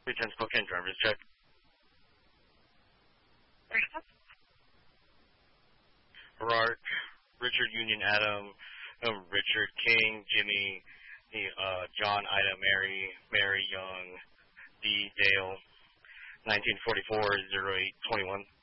310 Spokane, driver's check. Gerard, Richard Union Adam, Richard King, Jimmy, John Ida Mary, Mary Young, D. Dale, 1944-08-21.